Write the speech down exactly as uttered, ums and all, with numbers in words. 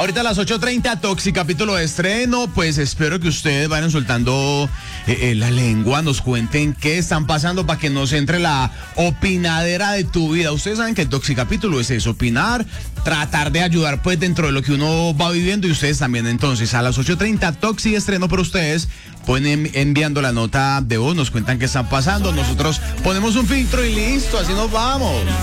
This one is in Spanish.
Ahorita a las ocho treinta, Toxi, capítulo de estreno. Pues espero que ustedes vayan soltando eh, eh, la lengua, nos cuenten qué están pasando para que nos entre la opinadera de tu vida. Ustedes saben que el Toxi capítulo es eso, opinar, tratar de ayudar pues dentro de lo que uno va viviendo y ustedes también. Entonces, a las ocho treinta, Toxi estreno por ustedes. Pueden enviando la nota de voz, nos cuentan qué están pasando. Nosotros ponemos un filtro y listo, así nos vamos.